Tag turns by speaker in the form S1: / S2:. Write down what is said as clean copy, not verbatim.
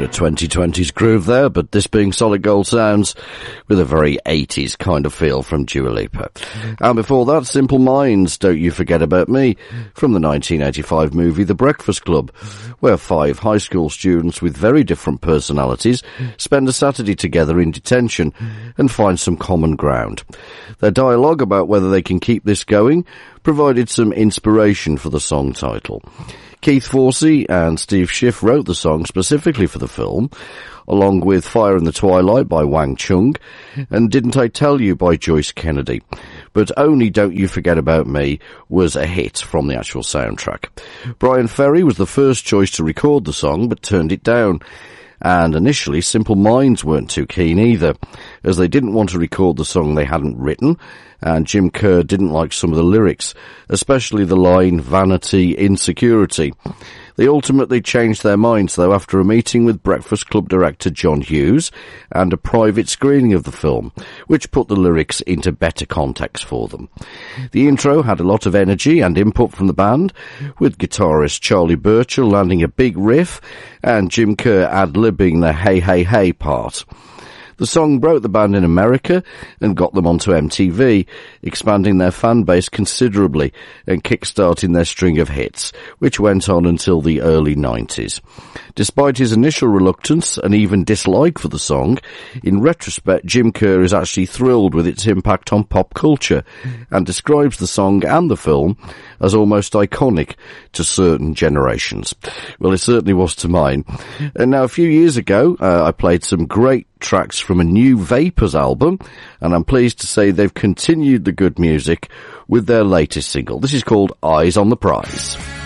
S1: bit of 2020s groove there, but this being Solid Gold sounds with a very 80s kind of feel from Dua Lipa. And before that, Simple Minds, Don't You Forget About Me, from the 1985 movie The Breakfast Club, where 5 high school students with very different personalities spend a Saturday together in detention and find some common ground. Their dialogue about whether they can keep this going provided some inspiration for the song title. Keith Forsey and Steve Schiff wrote the song specifically for the film, along with Fire in the Twilight by Wang Chung and Didn't I Tell You by Joyce Kennedy. But only Don't You Forget About Me was a hit from the actual soundtrack. Brian Ferry was the first choice to record the song, but turned it down. And initially, Simple Minds weren't too keen either, as they didn't want to record the song they hadn't written, and Jim Kerr didn't like some of the lyrics, especially the line, vanity, insecurity. They ultimately changed their minds, though, after a meeting with Breakfast Club director John Hughes and a private screening of the film, which put the lyrics into better context for them. The intro had a lot of energy and input from the band, with guitarist Charlie Burchill landing a big riff and Jim Kerr ad-libbing the hey hey hey part. The song broke the band in America and got them onto MTV, expanding their fan base considerably and kick-starting their string of hits, which went on until the early 90s. Despite his initial reluctance and even dislike for the song, in retrospect Jim Kerr is actually thrilled with its impact on pop culture and describes the song and the film as almost iconic to certain generations. Well, it certainly was to mine. And now, a few years ago, I played some great tracks from a new Vapors album, and I'm pleased to say they've continued the good music with their latest single. This is called Eyes on the Prize.